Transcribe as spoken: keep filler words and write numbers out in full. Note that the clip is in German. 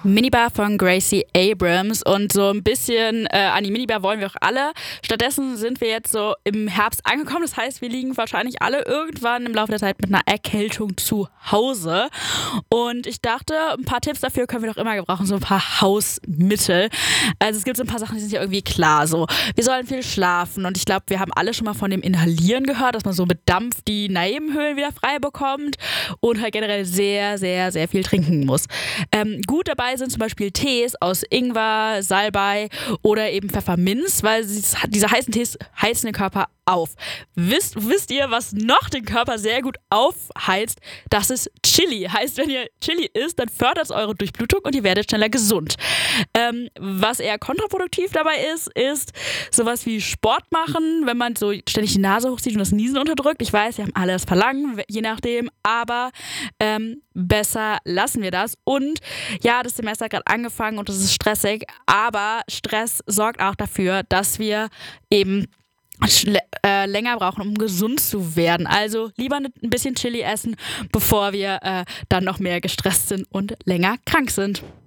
Minibar von Gracie Abrams und so ein bisschen äh, an die Minibar wollen wir auch alle. Stattdessen sind wir jetzt so im Herbst angekommen. Das heißt, wir liegen wahrscheinlich alle irgendwann im Laufe der Zeit mit einer Erkältung zu Hause. Und ich dachte, ein paar Tipps dafür können wir doch immer gebrauchen, so ein paar Hausmittel. Also es gibt so ein paar Sachen, die sind ja irgendwie klar. So, wir sollen viel schlafen und ich glaube, wir haben alle schon mal von dem Inhalieren gehört, dass man so mit Dampf die Nebenhöhlen wieder frei bekommt und halt generell sehr, sehr, sehr viel trinken muss. Ähm, gut dabei sind zum Beispiel Tees aus Ingwer, Salbei oder eben Pfefferminz, weil diese heißen Tees heizen den Körper auf. Wisst, wisst ihr, was noch den Körper sehr gut aufheizt? Das ist Chili. Heißt, wenn ihr Chili isst, dann fördert es eure Durchblutung und ihr werdet schneller gesund. Ähm, was eher kontraproduktiv dabei ist, ist sowas wie Sport machen, wenn man so ständig die Nase hochzieht und das Niesen unterdrückt. Ich weiß, wir haben alle das Verlangen, je nachdem, aber ähm, besser lassen wir das. Und ja, das Semester hat gerade angefangen und es ist stressig, aber Stress sorgt auch dafür, dass wir eben Schle- äh, länger brauchen, um gesund zu werden. Also lieber ein bisschen Chili essen, bevor wir äh, dann noch mehr gestresst sind und länger krank sind.